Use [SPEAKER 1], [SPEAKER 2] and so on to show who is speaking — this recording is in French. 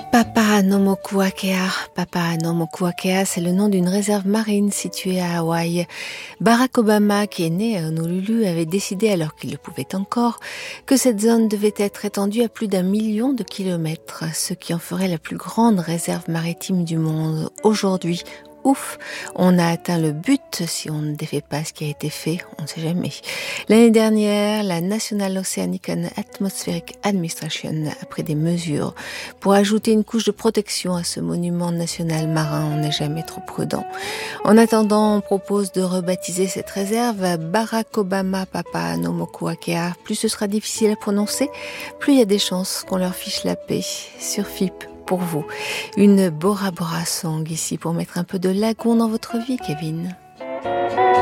[SPEAKER 1] Papahānaumokuākea. Papahānaumokuākea, c'est le nom d'une réserve marine située à Hawaï. Barack Obama, qui est né à Honolulu, avait décidé, alors qu'il le pouvait encore, que cette zone devait être étendue à plus d'1 million de kilomètres, ce qui en ferait la plus grande réserve maritime du monde. Aujourd'hui, ouf, on a atteint le but si on ne défait pas ce qui a été fait, on ne sait jamais. L'année dernière, la National Oceanic and Atmospheric Administration a pris des mesures pour ajouter une couche de protection à ce monument national marin. On n'est jamais trop prudent. En attendant, on propose de rebaptiser cette réserve Barack Obama Papahānaumokuākea. Plus ce sera difficile à prononcer, plus il y a des chances qu'on leur fiche la paix. Sur FIP. Pour vous, une Bora Bora song ici pour mettre un peu de lagon dans votre vie, Kevin.